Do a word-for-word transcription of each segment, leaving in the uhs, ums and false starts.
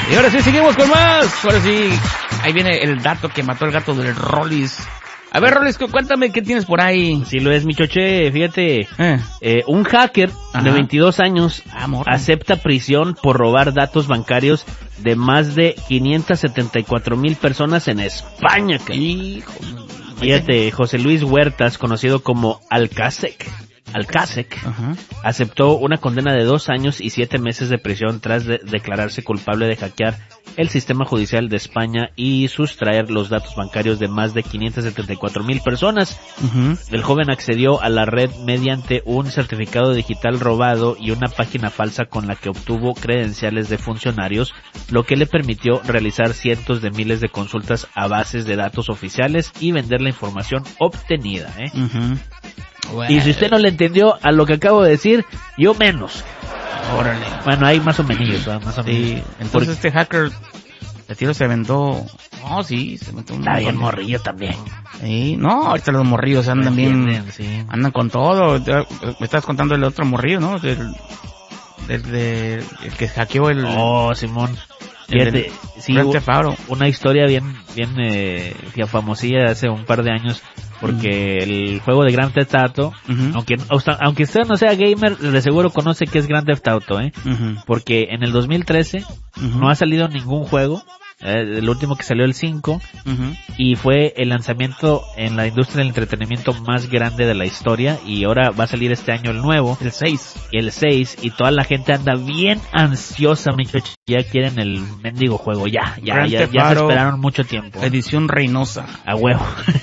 Y ahora sí, seguimos con más. Ahora sí, ahí viene el dato que mató el gato del Rollis. A ver, Rollis, cuéntame qué tienes por ahí. Sí lo es, mi choche, fíjate. Eh. Eh, un hacker Ajá. de veintidós años ah, acepta prisión por robar datos bancarios de más de quinientas setenta y cuatro mil personas en España. Hijo. Fíjate, José Luis Huertas, conocido como Alcásec. Alcásec uh-huh. aceptó una condena de dos años y siete meses de prisión tras de declararse culpable de hackear el sistema judicial de España y sustraer los datos bancarios de más de quinientas setenta y cuatro mil personas. Uh-huh. El joven accedió a la red mediante un certificado digital robado y una página falsa con la que obtuvo credenciales de funcionarios, lo que le permitió realizar cientos de miles de consultas a bases de datos oficiales y vender la información obtenida, ¿eh? Uh-huh. Bueno. Y si usted no le entendió a lo que acabo de decir, yo menos. Órale. Bueno, hay más o menos, más o menos. Sí, entonces Porque... este hacker de tiro se aventó. No, sí, se aventó un. Está bien morrillo también. Sí, no, ahorita los morrillos andan bien, sí. andan con todo. Me estás contando el otro morrillo, ¿no? Del, del, del el que hackeó el. Oh, Simón. Fíjate, sí, una historia bien, bien, eh, famosilla hace un par de años, porque uh-huh. el juego de Grand Theft Auto, uh-huh. aunque, aunque usted no sea gamer, de seguro conoce que es Grand Theft Auto, eh, uh-huh. porque en el dos mil trece uh-huh. no ha salido ningún juego. Eh, el último que salió el cinco uh-huh. y fue el lanzamiento en la industria del entretenimiento más grande de la historia, y ahora va a salir este año el nuevo, el seis, el seis, y toda la gente anda bien ansiosa, mi choche, ya quieren el mendigo juego, ya, ya, ya, ya, ya se esperaron mucho tiempo. Edición Reynosa. A huevo.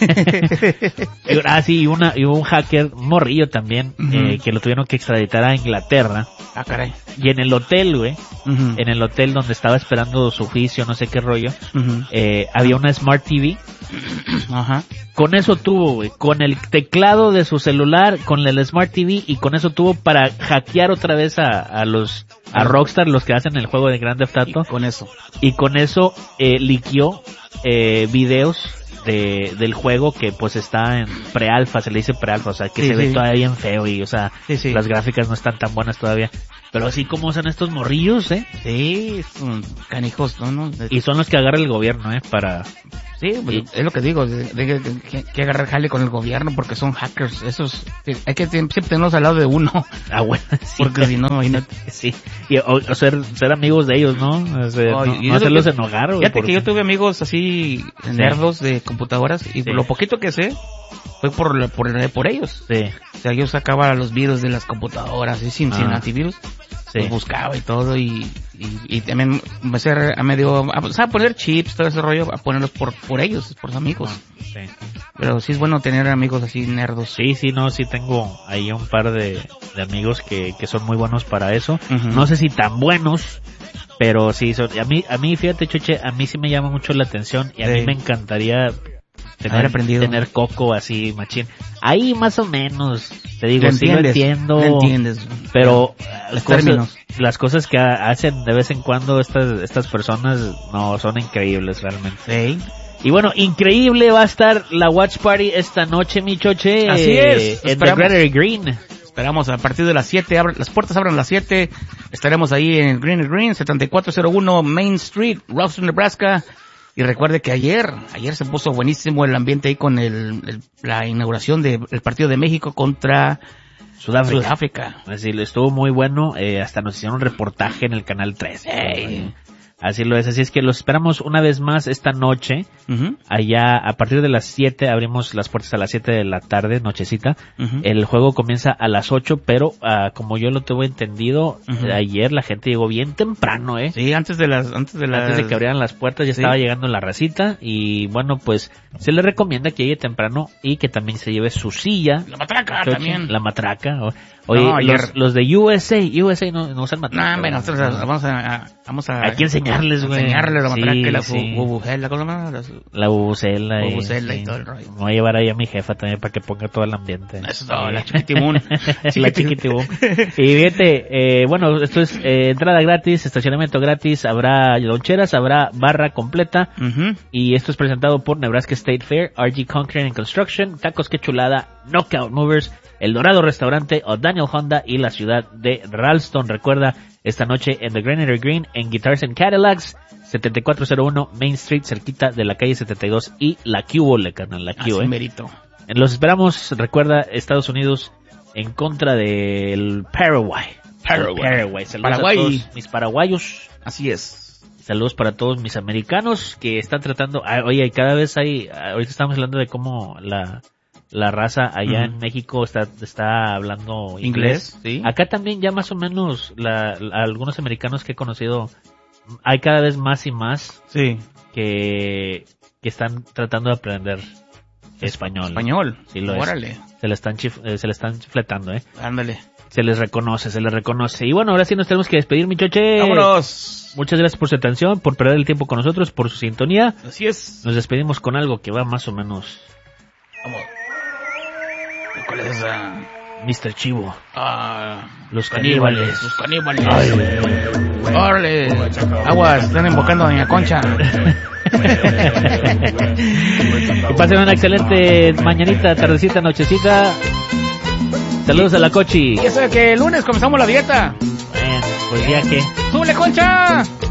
Ah, sí, y una, y un hacker morrillo también, uh-huh. eh, que lo tuvieron que extraditar a Inglaterra. Ah, caray. Y en el hotel, güey, uh-huh. en el hotel donde estaba esperando su juicio, no sé qué rollo, uh-huh. eh, había una Smart T V. Ajá. Con eso tuvo, güey, con el teclado de su celular, con el Smart T V, y con eso tuvo para hackear otra vez a, a los, a Rockstar, los que hacen el juego de Grand Theft Auto. Y con eso. Y con eso, eh, liqueó, eh, videos de, del juego que pues está en pre-alfa, se le dice pre-alfa, o sea, que sí, se sí. ve todavía bien feo y, o sea, sí, sí. las gráficas no están tan buenas todavía. Pero así como usan estos morrillos, ¿eh? Sí, son canijos, ¿no? ¿no? Y son los que agarra el gobierno, ¿eh? Para... Sí, pues, y... es lo que digo, de, de, de, de, que, que agarrar jale con el gobierno porque son hackers, esos, hay que siempre tenerlos al lado de uno. Ah, bueno, sí. Porque si no, imagínate. Sí, y o, o ser, ser amigos de ellos, ¿no? O sea, oh, no, no hacerlos yo, enojar. Fíjate porque... que yo tuve amigos así, nerdos sí. de computadoras, y sí. lo poquito que sé, fue por, por, por ellos. Sí. O sea, yo sacaba los virus de las computadoras, y sin, ah. sin antivirus. Sí. Los buscaba y todo, y, y, y también me sé a medio, a, o sea, a poner chips, todo ese rollo, a ponerlos por, por ellos, por sus amigos. Sí. Pero sí es bueno tener amigos así nerdos. Sí, sí, no, sí tengo ahí un par de, de amigos que, que son muy buenos para eso. Uh-huh. No sé si tan buenos, pero sí, son, a mí, a mí, fíjate, Choche, a mí sí me llama mucho la atención, y a sí. mí me encantaría tener, aprendido. tener coco así, machín. Ahí más o menos, te digo, sí lo entiendo, lo entiendes, pero los cosas, términos. las cosas que hacen de vez en cuando estas, estas personas no son increíbles realmente. Sí. Y bueno, increíble va a estar la Watch Party esta noche, mi choche. Así es. En The Granary Green. Esperamos a partir de las siete, abre, las puertas abren a las siete, estaremos ahí en el Granary Green, setenta y cuatro cero uno Main Street, Roswell, Nebraska. Y recuerde que ayer, ayer se puso buenísimo el ambiente ahí con el, el la inauguración del de, partido de México contra Sudáfrica. Sudáfrica. Así lo estuvo muy bueno, eh, hasta nos hicieron un reportaje en el canal tres. Hey. Así lo es, así es que los esperamos una vez más esta noche, uh-huh. allá a partir de las siete, abrimos las puertas a las siete de la tarde, nochecita, uh-huh. el juego comienza a las ocho, pero uh, como yo lo tuve entendido, uh-huh. ayer la gente llegó bien temprano, eh. Sí, antes de las, antes de las... Antes de que abrieran las puertas ya sí. estaba llegando la racita, y bueno, pues, se le recomienda que llegue temprano y que también se lleve su silla. La matraca choche, también. La matraca, oye, no, los, los de U S A, U S A no, no usan matraca. No, bueno, nosotros no. vamos a, a, vamos a... Hay que enseñarles, güey. Enseñarles la matraca, sí, la sí. bubujela, ¿cómo se llama? La bubusela. Bubusela y, y todo el rollo. Me voy a llevar ahí a mi jefa también para que ponga todo el ambiente. Eso es todo, la chiquitibún. La chiquitibún. Y fíjate, eh, bueno, esto es eh, entrada gratis, estacionamiento gratis, habrá loncheras, habrá barra completa. Uh-huh. Y esto es presentado por Nebraska State Fair, R G Concrete and Construction, Tacos Que Chulada, Knockout Movers, El Dorado Restaurante, O'Dani Daniel Honda y la ciudad de Ralston. Recuerda, esta noche en The Granary Green, en Guitars and Cadillacs, setenta y cuatro cero uno Main Street, cerquita de la calle setenta y dos y la Q, le carnal, la Q, Así eh. merito. Los esperamos, recuerda, Estados Unidos en contra del Paraguay. Paraguay. Paraguay. Saludos Paraguay. a todos mis paraguayos. Así es. Saludos para todos mis americanos que están tratando, ah, oye, cada vez hay, ahorita estamos hablando de cómo la, la raza allá Ujú. en México está, está hablando Inglés, inglés. sí. Acá también ya más o menos la, la- algunos americanos que he conocido, hay cada vez más y más Sí. que, que están tratando de aprender español. Español. Sí, lo es. Órale. Se le están chif- eh, se le están fletando, eh. Ándale. Se les reconoce, se les reconoce. Y bueno, ahora sí nos tenemos que despedir, mi choche. Vámonos. Muchas gracias por su atención, por perder el tiempo con nosotros, por su sintonía. Así es. Nos despedimos con algo que va más o menos Vamos. ¿Cuál es esa? mister Chivo. Ah, Los caníbales. caníbales. Los caníbales. Órale. Aguas, están invocando a Doña Concha. Que pasen una excelente mañanita, tardecita, nochecita. Saludos a la Cochi. Y eso de que el lunes comenzamos la dieta. Bueno, pues ya que. ¡Súbele, Concha!